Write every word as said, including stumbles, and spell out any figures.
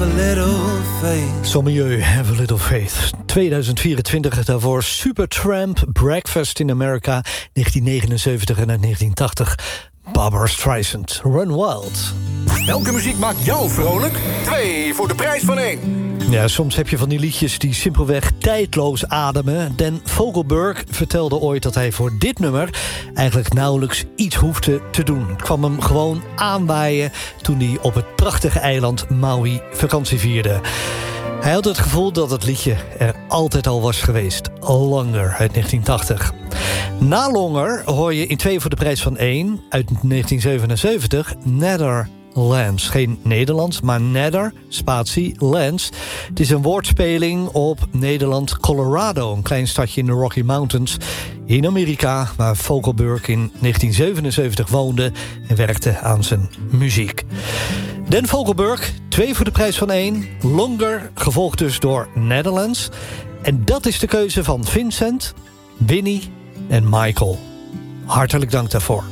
have a little faith. Sommelieu, Have a Little Faith. tweeduizend vierentwintig, daarvoor Supertramp, Breakfast in America, negentien negenenzeventig en uit negentien tachtig. Barbra Streisand, Run Wild. Welke muziek maakt jou vrolijk? Twee voor de prijs van één. Ja, soms heb je van die liedjes die simpelweg tijdloos ademen. Dan Vogelberg vertelde ooit dat hij voor dit nummer eigenlijk nauwelijks iets hoefde te doen. Het kwam hem gewoon aanwaaien toen hij op het prachtige eiland Maui vakantie vierde. Hij had het gevoel dat het liedje er altijd al was geweest. Longer uit negentien tachtig. Na Longer hoor je in twee voor de prijs van één uit negentien zevenenzeventig... Netherlands. Geen Nederlands, maar Nether, spatie, Lands. Het is een woordspeling op Nederland, Colorado. Een klein stadje in de Rocky Mountains in Amerika, waar Vogelberg in negentien zevenenzeventig woonde en werkte aan zijn muziek. Dan Vogelberg, twee voor de prijs van één. Longer, gevolgd dus door Netherlands. En dat is de keuze van Vincent, Winnie en Michael. Hartelijk dank daarvoor.